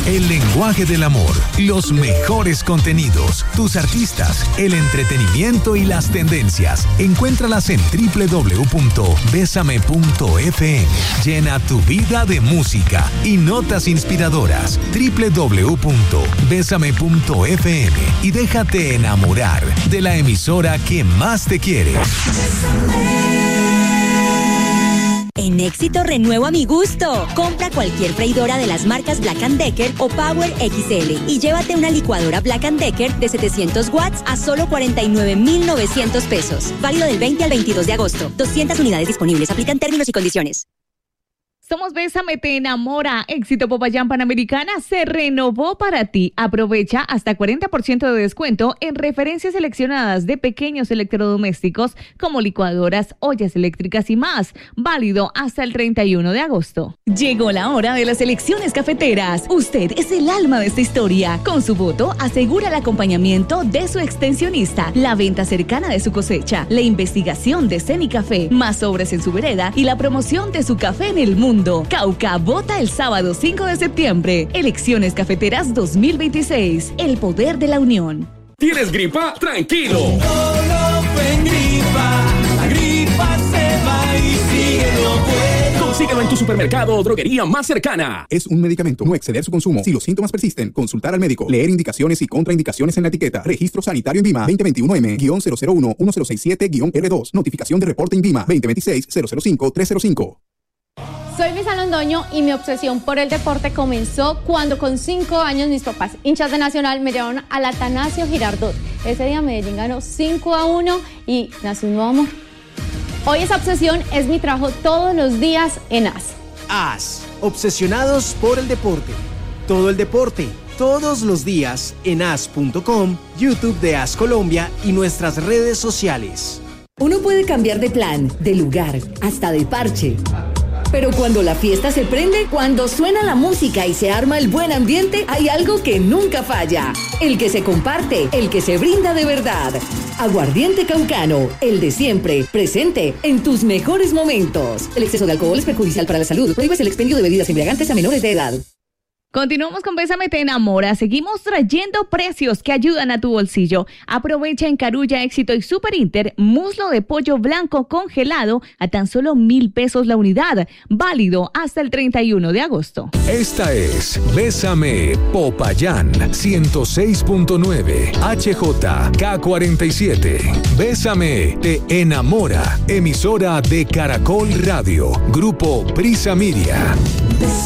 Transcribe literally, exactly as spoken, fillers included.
el lenguaje del amor, los mejores contenidos, tus artistas, el entretenimiento y las tendencias. Encuéntralas en doble u doble u doble u punto besame punto efe eme. Llena tu vida de música y notas inspiradoras. doble u doble u doble u punto besame punto efe eme y déjate enamorar de la emisora que más te quiere. En Éxito renuevo a mi gusto. Compra cualquier freidora de las marcas Black and Decker o Power equis ele y llévate una licuadora Black and Decker de setecientos watts a solo cuarenta y nueve mil novecientos pesos. Válido del veinte al veintidós de agosto. doscientas unidades disponibles. Aplican términos y condiciones. Somos Bésame Te Enamora. Éxito Popayán Panamericana se renovó para ti. Aprovecha hasta cuarenta por ciento de descuento en referencias seleccionadas de pequeños electrodomésticos como licuadoras, ollas eléctricas y más. Válido hasta el treinta y uno de agosto. Llegó la hora de las elecciones cafeteras. Usted es el alma de esta historia. Con su voto asegura el acompañamiento de su extensionista, la venta cercana de su cosecha, la investigación de Cenicafé, más sobres en su vereda y la promoción de su café en el mundo. Cauca vota el sábado cinco de septiembre. Elecciones Cafeteras dos mil veintiséis. El poder de la unión. ¿Tienes gripa? ¡Tranquilo! Solo en gripa, la gripa se va y sigue lo bueno. Consíguelo en tu supermercado o droguería más cercana. Es un medicamento, no exceder su consumo. Si los síntomas persisten, consultar al médico. Leer indicaciones y contraindicaciones en la etiqueta. Registro sanitario INVIMA veinte veintiuno eme cero cero uno uno cero seis siete erre dos. Notificación de reporte INVIMA veinte veintiséis cero cero cinco tres cero cinco. Soy Luisa Londoño y mi obsesión por el deporte comenzó cuando con cinco años mis papás, hinchas de Nacional, me llevaron al Atanasio Girardot. Ese día Medellín ganó cinco a uno y nació un nuevo amor. Hoy esa obsesión es mi trabajo todos los días en A S. A S, obsesionados por el deporte. Todo el deporte, todos los días en a s punto com, YouTube de A S Colombia y nuestras redes sociales. Uno puede cambiar de plan, de lugar, hasta de parche. Pero cuando la fiesta se prende, cuando suena la música y se arma el buen ambiente, hay algo que nunca falla. El que se comparte, el que se brinda de verdad. Aguardiente Caucano, el de siempre, presente en tus mejores momentos. El exceso de alcohol es perjudicial para la salud. Prohíbes el expendio de bebidas embriagantes a menores de edad. Continuamos con Bésame Te Enamora. Seguimos trayendo precios que ayudan a tu bolsillo. Aprovecha en Carulla, Éxito y Super Inter muslo de pollo blanco congelado a tan solo mil pesos la unidad. Válido hasta el treinta y uno de agosto. Esta es Bésame Popayán ciento seis punto nueve H J K cuarenta y siete. Bésame Te Enamora. Emisora de Caracol Radio. Grupo Prisa Media.